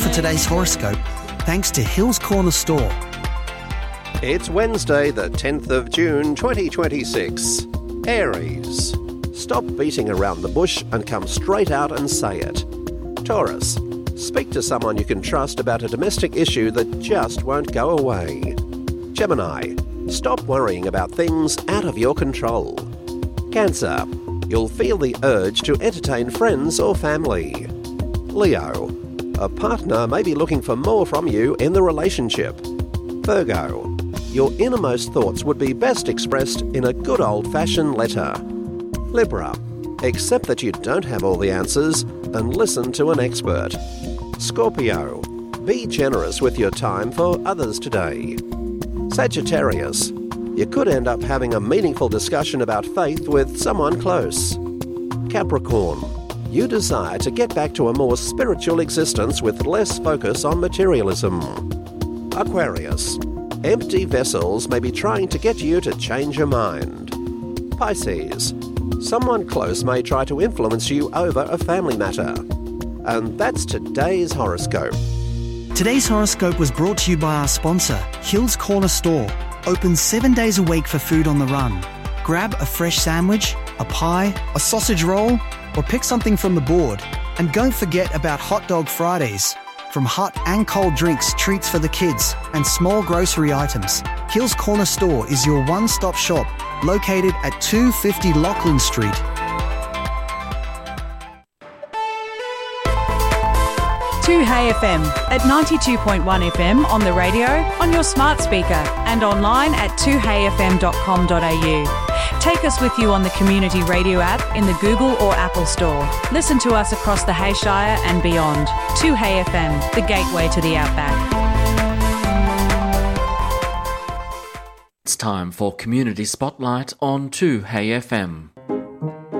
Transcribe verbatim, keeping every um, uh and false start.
for today's horoscope thanks to Hills Corner Store. It's Wednesday, the tenth of June, twenty twenty-six. Aries. Stop beating around the bush and come straight out and say it. Taurus. Speak to someone you can trust about a domestic issue that just won't go away. Gemini. Stop worrying about things out of your control. Cancer. You'll feel the urge to entertain friends or family. Leo. A partner may be looking for more from you in the relationship. Virgo. Your innermost thoughts would be best expressed in a good old-fashioned letter. Libra. Accept that you don't have all the answers and listen to an expert. Scorpio. Be generous with your time for others today. Sagittarius. You could end up having a meaningful discussion about faith with someone close. Capricorn. You desire to get back to a more spiritual existence with less focus on materialism. Aquarius. Empty vessels may be trying to get you to change your mind. Pisces. Someone close may try to influence you over a family matter. And that's today's horoscope. Today's horoscope was brought to you by our sponsor, Hills Corner Store. Open seven days a week for food on the run. Grab a fresh sandwich, a pie, a sausage roll, or pick something from the board. And don't forget about Hot Dog Fridays. From hot and cold drinks, treats for the kids, and small grocery items, Hills Corner Store is your one-stop shop, located at two fifty Lachlan Street. two Hey F M at ninety-two point one F M on the radio, on your smart speaker, and online at two hey f m dot com dot a u. Take us with you on the Community Radio app in the Google or Apple Store. Listen to us across the Hayshire and beyond. two Hey F M, the gateway to the outback. It's time for Community Spotlight on two Hey F M.